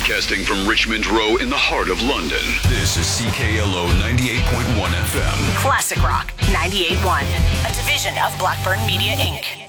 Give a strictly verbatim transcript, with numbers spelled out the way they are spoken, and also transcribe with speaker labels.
Speaker 1: Broadcasting from Richmond Row in the heart of London. This is C K L O ninety-eight point one F M.
Speaker 2: Classic Rock ninety-eight point one, a division of Blackburn Media, Incorporated